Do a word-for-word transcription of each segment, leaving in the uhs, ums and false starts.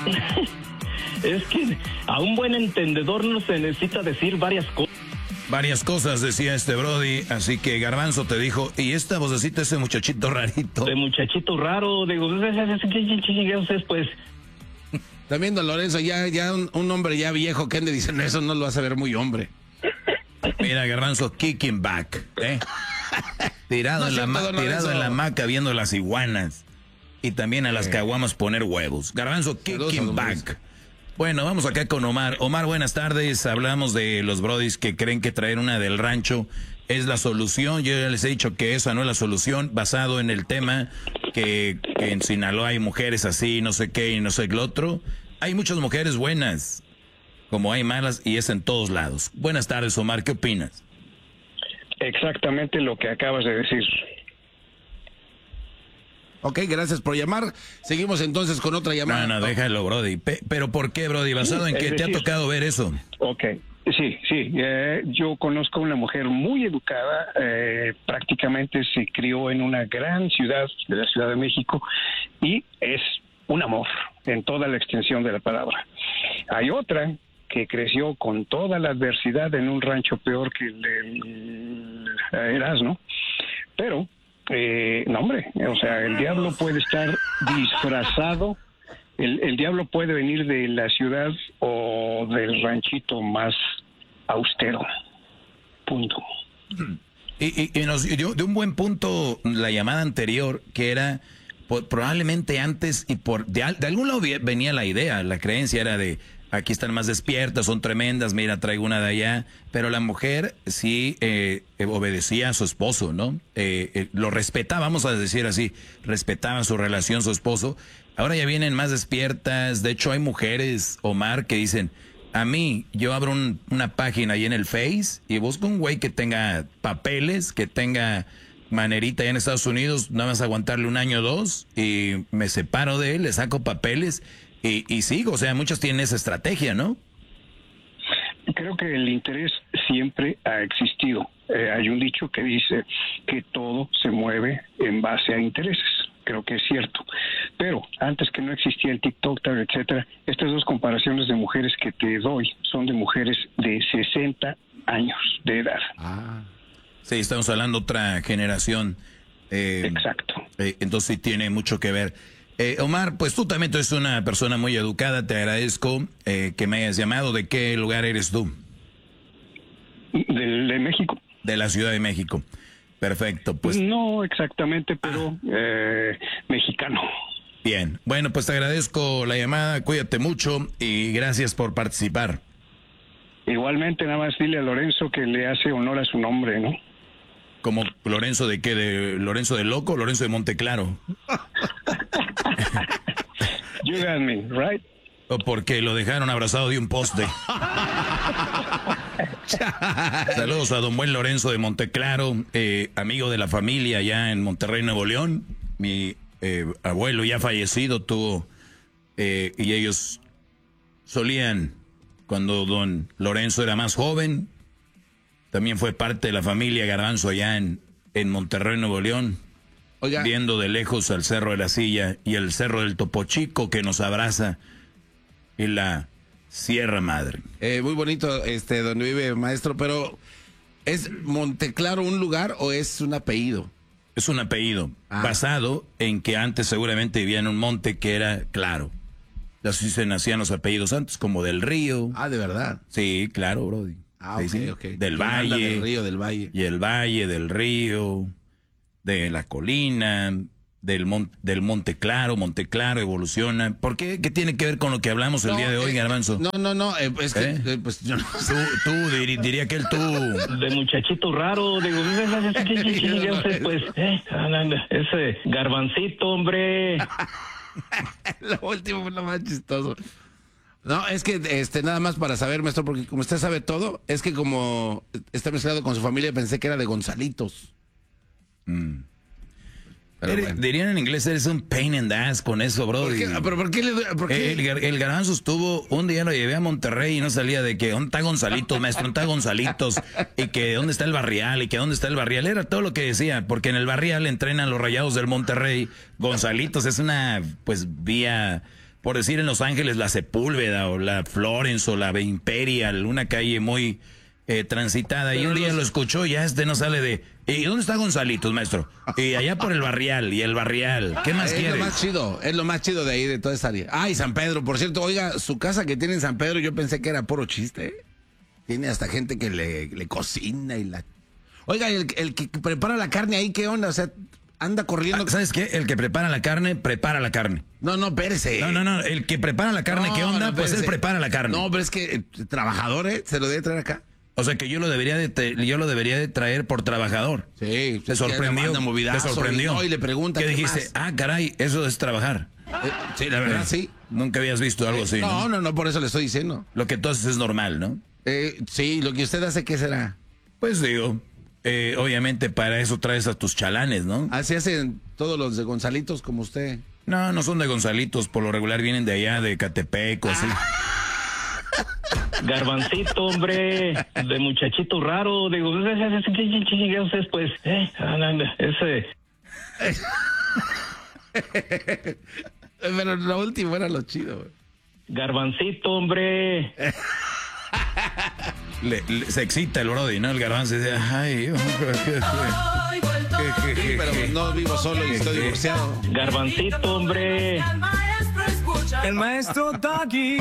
Es que a un buen entendedor no se necesita decir varias cosas. Varias cosas decía este Brody, así que Garbanzo te dijo, y esta vocecita, ese muchachito rarito. De muchachito raro, digo, ¿qué pues? También don Lorenzo, ya, ya un, un hombre ya viejo que ande diciendo eso no lo vas a ver muy hombre. Mira, Garbanzo, kicking back, ¿eh? Tirado, no en, la ma- tirado en la hamaca viendo las iguanas. Y también a las eh. caguamas poner huevos. Garbanzo, kicking back. Bueno, vamos acá con Omar. Omar, buenas tardes. Hablamos de los brodis que creen que traer una del rancho es la solución. Yo ya les he dicho que esa no es la solución, basado en el tema que, que en Sinaloa hay mujeres así, no sé qué y no sé qué otro. Hay muchas mujeres buenas, como hay malas, y es en todos lados. Buenas tardes, Omar. ¿Qué opinas? Exactamente lo que acabas de decir. Ok, gracias por llamar. Seguimos entonces con otra llamada. No, no, déjalo, Brody. Pe- ¿Pero por qué, Brody? ¿Basado en qué te ha tocado ver eso? Ok, sí, sí. Eh, yo conozco a una mujer muy educada. Eh, prácticamente se crió en una gran ciudad, de la Ciudad de México, y es un amor en toda la extensión de la palabra. Hay otra que creció con toda la adversidad en un rancho peor que el, el, el Erasmo, pero... Eh, no, hombre, o sea, el diablo puede estar disfrazado, el, el diablo puede venir de la ciudad o del ranchito más austero. Punto. Y, y, y nos dio de un buen punto la llamada anterior, que era por, probablemente antes, y por de, de algún lado venía la idea, la creencia era de... Aquí están más despiertas, son tremendas, mira, traigo una de allá. Pero la mujer sí eh, obedecía a su esposo, ¿no? Eh, eh, lo respetaba, vamos a decir así, respetaba su relación, su esposo. Ahora ya vienen más despiertas. De hecho, hay mujeres, Omar, que dicen, a mí, yo abro un, una página ahí en el Face y busco un güey que tenga papeles, que tenga manerita allá en Estados Unidos, nada más aguantarle un año o dos, y me separo de él, le saco papeles... Y, y sigo, o sea, muchos tienen esa estrategia, ¿no? Creo que el interés siempre ha existido. Eh, hay un dicho que dice que todo se mueve en base a intereses. Creo que es cierto. Pero antes que no existía el TikTok, etcétera, estas dos comparaciones de mujeres que te doy son de mujeres de sesenta años de edad. Ah. Sí, estamos hablando de otra generación. Eh, Exacto. Eh, entonces sí tiene mucho que ver. Eh, Omar, pues tú también tú eres una persona muy educada, te agradezco eh, que me hayas llamado. ¿De qué lugar eres tú? De, de México. De la Ciudad de México. Perfecto, pues. No exactamente, pero ah. eh, mexicano. Bien, bueno, pues te agradezco la llamada, cuídate mucho y gracias por participar. Igualmente, nada más dile a Lorenzo que le hace honor a su nombre, ¿no? ¿Como Lorenzo de qué? ¿De Lorenzo de Loco o Lorenzo de Monteclaro? You got me, right? O porque lo dejaron abrazado de un poste. Saludos a don buen Lorenzo de Monteclaro, eh, amigo de la familia allá en Monterrey, Nuevo León. Mi eh, abuelo ya fallecido tuvo, eh, y ellos solían, cuando don Lorenzo era más joven, también fue parte de la familia Garbanzo allá en, en Monterrey, Nuevo León. Oiga. Viendo de lejos al Cerro de la Silla y el Cerro del Topo Chico que nos abraza y la Sierra Madre. Eh, muy bonito este donde vive, maestro, pero ¿es Monteclaro un lugar o es un apellido? Es un apellido, ah. basado en que antes seguramente vivía en un monte que era claro. Así se nacían los apellidos antes, como del Río. Ah, ¿de verdad? Sí, claro, Brody. Ah, sí, ok, sí. ok. Del Valle. Del Río, del Valle. Y el Valle, del Río, de la colina, del, mon, del Monte Claro, Monte Claro evoluciona. ¿Por qué? ¿Qué tiene que ver con lo que hablamos el no, día de hoy, eh, Garbanzo? No, no, no, eh, es que, ¿Eh? eh, pues yo no sé. Tú, tú dir, diría que él tú. De muchachito raro, digo, pues, eh, ese garbancito, hombre. Lo último fue lo más chistoso. No, es que este nada más para saber, maestro, porque como usted sabe todo, es que como está mezclado con su familia, pensé que era de Gonzalitos. Mm. Eres, bueno. Dirían en inglés, eres un pain in the ass con eso, bro. ¿Por qué? ¿Pero por qué? Le, por qué? El, el Garbanzo estuvo, un día lo llevé a Monterrey y no salía de que, ¿dónde está Gonzalitos, maestro? ¿Dónde está Gonzalitos? Y que, ¿dónde está el Barrial? Y que, ¿dónde está el Barrial? Era todo lo que decía, porque en el Barrial entrenan los Rayados del Monterrey. Gonzalitos es una, pues, vía por decir en Los Ángeles, la Sepúlveda o la Florence o la Imperial, una calle muy eh, transitada. Pero y un día los... lo escuchó y ya este no sale de... ¿Y dónde está Gonzalitos, maestro? Y allá por el Barrial, y el Barrial. ¿Qué más quiere? Es lo más chido, es lo más chido de ahí, de toda esa área. Ay, San Pedro, por cierto, oiga, su casa que tiene en San Pedro, yo pensé que era puro chiste. Tiene hasta gente que le, le cocina y la... Oiga, el, el que prepara la carne ahí, ¿qué onda? O sea, anda corriendo... Ah, ¿sabes qué? El que prepara la carne, prepara la carne. No, no, espérese. No, no, no, el que prepara la carne, no, ¿qué onda? No, pues él prepara la carne. No, pero es que eh, trabajador, ¿eh? Se lo debe traer acá. O sea que yo lo debería de te, yo lo debería de traer por trabajador. Sí, te sorprendió. Te sorprendió. Y, no, y le pregunta. ¿Qué dijiste? Más? Ah, caray, eso es trabajar. Eh, sí, la verdad, eh, sí. Nunca habías visto algo así. No, no, no, no, por eso le estoy diciendo. Lo que tú haces es normal, ¿no? Eh, sí, lo que usted hace, ¿qué será? Pues digo, eh, obviamente para eso traes a tus chalanes, ¿no? Así hacen todos los de Gonzalitos como usted. No, no son de Gonzalitos, por lo regular vienen de allá, de Catepec o así. Garbancito, hombre, de muchachito raro, digo, ese pues, eh, ese. Pero lo último era lo chido, güey. Garbancito, hombre. Le, le, se excita el brody, ¿no? El garbanzo dice, ay, yo, sí, pero no vivo solo y estoy divorciado. Garbancito, hombre. El maestro Doggy.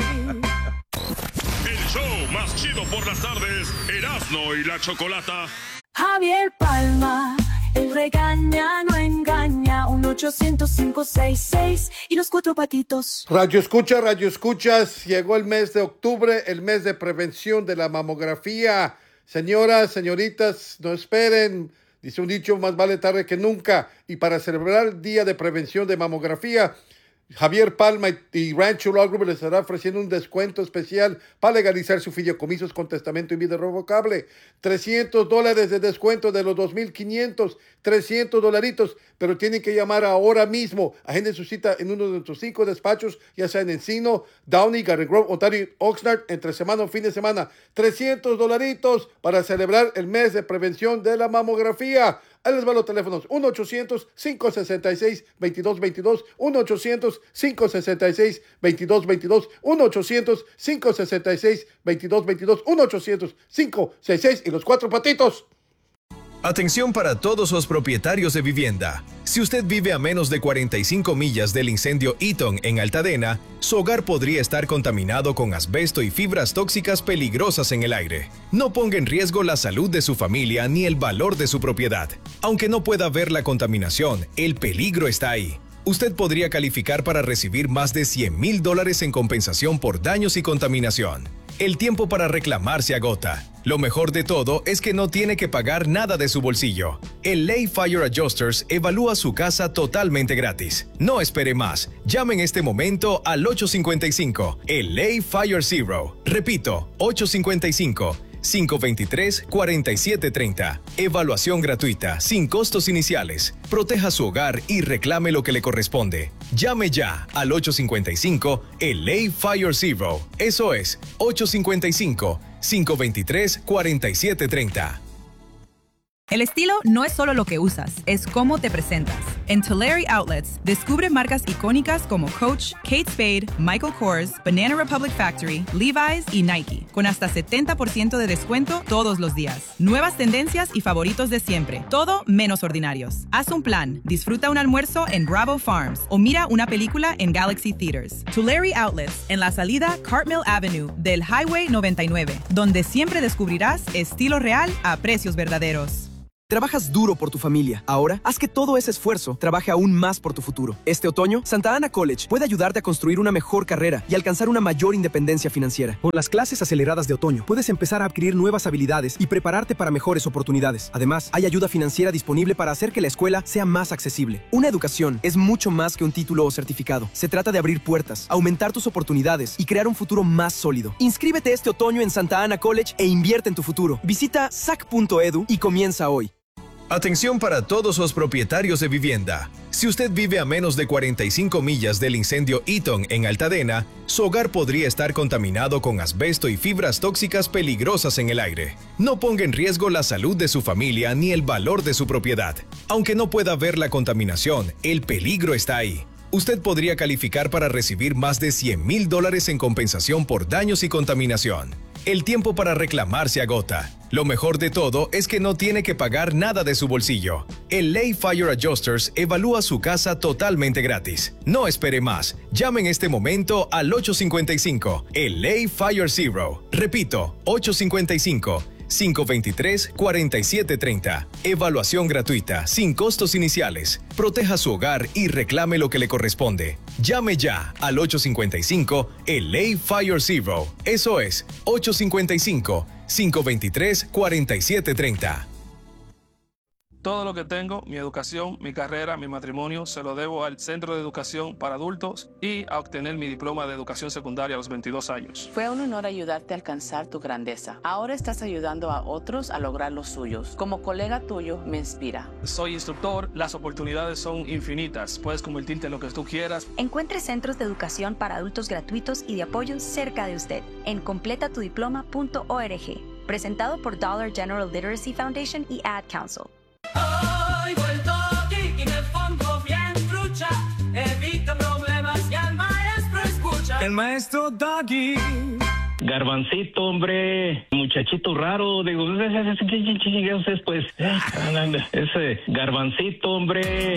El show más chido por las tardes, Erasmo y la Chocolata. Javier Palma, el regaña, no engaña, un ochocientos cinco seis seis y los cuatro patitos. Radio escucha, radio escuchas, llegó el mes de octubre, el mes de prevención de la mamografía. Señoras, señoritas, no esperen, dice un dicho, más vale tarde que nunca. Y para celebrar el día de prevención de mamografía, Javier Palma y Rancho Law Group les estará ofreciendo un descuento especial para legalizar su fideicomisos con testamento y vida irrevocable. trescientos dólares de descuento de los dos mil quinientos, trescientos dolaritos, pero tienen que llamar ahora mismo. Agenden su cita en uno de nuestros cinco despachos, ya sea en Encino, Downey, Garden Grove, Ontario, Oxnard, entre semana o fin de semana. trescientos dolaritos para celebrar el mes de prevención de la mamografía. Ahí les van los teléfonos, uno ochocientos, cinco sesenta y seis, veintidós veintidós, uno ochocientos, cinco sesenta y seis, veintidós veintidós, uno ochocientos, cinco sesenta y seis, veintidós veintidós, uno ochocientos, cinco sesenta y seis y los cuatro patitos. Atención para todos los propietarios de vivienda. Si usted vive a menos de cuarenta y cinco millas del incendio Eaton en Altadena, su hogar podría estar contaminado con asbesto y fibras tóxicas peligrosas en el aire. No ponga en riesgo la salud de su familia ni el valor de su propiedad. Aunque no pueda ver la contaminación, el peligro está ahí. Usted podría calificar para recibir más de cien mil dólares en compensación por daños y contaminación. El tiempo para reclamar se agota. Lo mejor de todo es que no tiene que pagar nada de su bolsillo. El Lay Fire Adjusters evalúa su casa totalmente gratis. No espere más. Llame en este momento al ocho cinco cinco, el Lay Fire Zero. Repito, ocho cinco cinco, cinco dos tres, cuatro siete tres cero. Evaluación gratuita, sin costos iniciales. Proteja su hogar y reclame lo que le corresponde. Llame ya al ocho cinco cinco, el Lay Fire Zero. Eso es, ocho cinco cinco, cinco dos tres, cuatro siete tres cero. El estilo no es solo lo que usas, es cómo te presentas. En Tulare Outlets, descubre marcas icónicas como Coach, Kate Spade, Michael Kors, Banana Republic Factory, Levi's y Nike, con hasta setenta por ciento de descuento todos los días. Nuevas tendencias y favoritos de siempre, todo menos ordinarios. Haz un plan, disfruta un almuerzo en Bravo Farms o mira una película en Galaxy Theaters. Tulare Outlets, en la salida Cartmill Avenue del Highway noventa y nueve, donde siempre descubrirás estilo real a precios verdaderos. Trabajas duro por tu familia. Ahora, haz que todo ese esfuerzo trabaje aún más por tu futuro. Este otoño, Santa Ana College puede ayudarte a construir una mejor carrera y alcanzar una mayor independencia financiera. Con las clases aceleradas de otoño, puedes empezar a adquirir nuevas habilidades y prepararte para mejores oportunidades. Además, hay ayuda financiera disponible para hacer que la escuela sea más accesible. Una educación es mucho más que un título o certificado. Se trata de abrir puertas, aumentar tus oportunidades y crear un futuro más sólido. Inscríbete este otoño en Santa Ana College e invierte en tu futuro. Visita s a c punto e d u y comienza hoy. Atención para todos los propietarios de vivienda. Si usted vive a menos de cuarenta y cinco millas del incendio Eaton en Altadena, su hogar podría estar contaminado con asbesto y fibras tóxicas peligrosas en el aire. No ponga en riesgo la salud de su familia ni el valor de su propiedad. Aunque no pueda ver la contaminación, el peligro está ahí. usted podría calificar para recibir más de cien mil dólares en compensación por daños y contaminación. El tiempo para reclamar se agota. Lo mejor de todo es que no tiene que pagar nada de su bolsillo. El Lay Fire Adjusters evalúa su casa totalmente gratis. No espere más. Llame en este momento al ocho cinco cinco, el Lay Fire Zero. Repito, ocho cinco cinco, cinco dos tres, cuatro siete tres cero. Evaluación gratuita, sin costos iniciales. Proteja su hogar y reclame lo que le corresponde. Llame ya al ocho cinco cinco, el Lay Fire Zero. Eso es, ocho cinco cinco, cinco dos tres, cuatro siete tres cero. Todo lo que tengo, mi educación, mi carrera, mi matrimonio, se lo debo al Centro de Educación para Adultos y a obtener mi diploma de educación secundaria a los veintidós años. Fue un honor ayudarte a alcanzar tu grandeza. Ahora estás ayudando a otros a lograr los suyos. Como colega tuyo, me inspira. Soy instructor, las oportunidades son infinitas. Puedes convertirte en lo que tú quieras. Encuentre centros de educación para adultos gratuitos y de apoyo cerca de usted en completa tu diploma punto org. Presentado por Dollar General Literacy Foundation y Ad Council. Oigo el toque y en el fondo bien trucha, evita problemas y al maestro escucha. El maestro Doggy. Garbancito, hombre, muchachito raro, digo, ¿qué es pues? Ese Garbancito, hombre.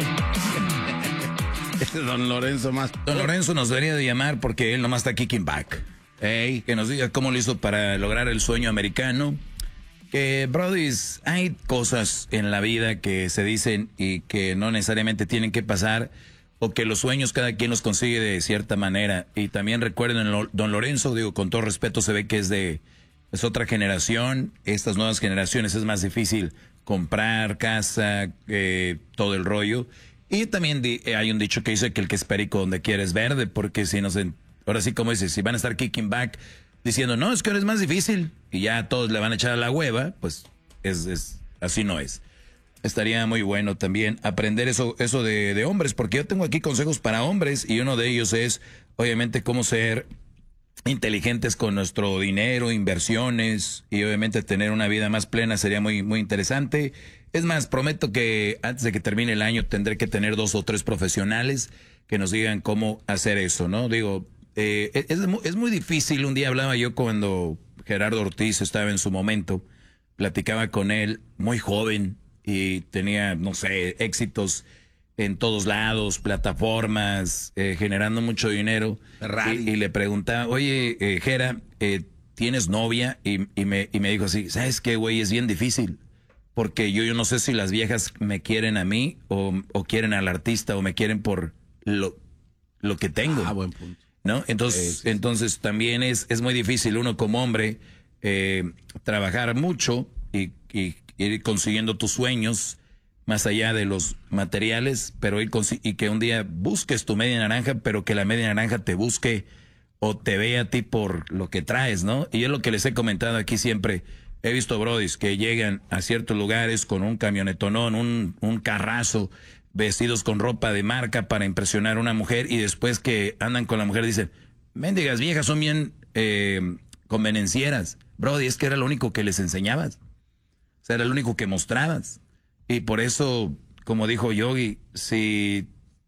Don Lorenzo más. Don Lorenzo nos debería de llamar porque él nomás está kicking back. Hey, que nos diga cómo lo hizo para lograr el sueño americano. Que, brodis, hay cosas en la vida que se dicen y que no necesariamente tienen que pasar, o que los sueños cada quien los consigue de cierta manera. Y también recuerden, don Lorenzo, digo, con todo respeto, se ve que es de es otra generación. Estas nuevas generaciones es más difícil comprar casa, eh, todo el rollo. Y también di, hay un dicho que dice que el que es perico donde quiere es verde, porque si no se, ahora sí, como dices, si van a estar kicking back diciendo, no, es que ahora es más difícil, y ya todos le van a echar a la hueva, pues es, es así no es. Estaría muy bueno también aprender eso, eso de, de hombres, porque yo tengo aquí consejos para hombres, y uno de ellos es, obviamente, cómo ser inteligentes con nuestro dinero, inversiones, y obviamente tener una vida más plena sería muy, muy interesante. Es más, prometo que antes de que termine el año tendré que tener dos o tres profesionales que nos digan cómo hacer eso, ¿no? Digo, Eh, es, es muy difícil. Un día hablaba yo cuando Gerardo Ortiz estaba en su momento, platicaba con él, muy joven, y tenía, no sé, éxitos en todos lados, plataformas, eh, generando mucho dinero. Y, y le preguntaba, oye, eh, Gera, eh, ¿tienes novia? Y, y, me, y me dijo así, ¿sabes qué, güey? Es bien difícil, porque yo, yo no sé si las viejas me quieren a mí o, o quieren al artista o me quieren por lo, lo que tengo. Ah, buen punto. ¿No? Entonces, sí, entonces también es, es muy difícil uno como hombre eh, trabajar mucho y, y ir consiguiendo tus sueños más allá de los materiales, pero ir y que un día busques tu media naranja, pero que la media naranja te busque o te vea a ti por lo que traes, ¿no? Y es lo que les he comentado aquí siempre. He visto brodis que llegan a ciertos lugares con un camionetonón, un, un carrazo, vestidos con ropa de marca para impresionar a una mujer, y después que andan con la mujer dicen, mendigas viejas son bien eh, convenencieras. Brody, es que era lo único que les enseñabas. O sea, era lo único que mostrabas. Y por eso, como dijo Yogi, si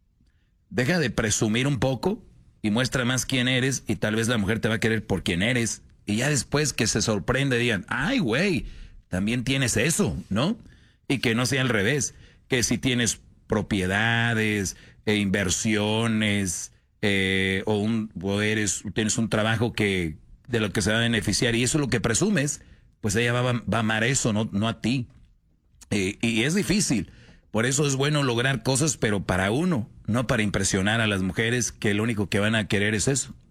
deja de presumir un poco y muestra más quién eres, y tal vez la mujer te va a querer por quién eres. Y ya después que se sorprende digan, ay, güey, también tienes eso, ¿no? Y que no sea al revés, que si tienes propiedades, eh, inversiones, eh, o, un, o eres, tienes un trabajo que de lo que se va a beneficiar, y eso es lo que presumes, pues ella va, va a amar eso, no, no a ti. Eh, y es difícil. Por eso es bueno lograr cosas, pero para uno, no para impresionar a las mujeres, que lo único que van a querer es eso.